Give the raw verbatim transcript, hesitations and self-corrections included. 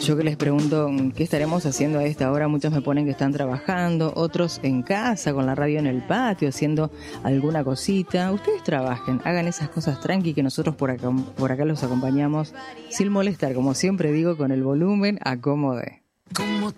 Yo que les pregunto qué estaremos haciendo a esta hora, muchos me ponen que están trabajando, otros en casa con la radio en el patio haciendo alguna cosita. Ustedes trabajen, hagan esas cosas tranqui que nosotros por acá, por acá los acompañamos sin molestar, como siempre digo, con el volumen a como dé. Como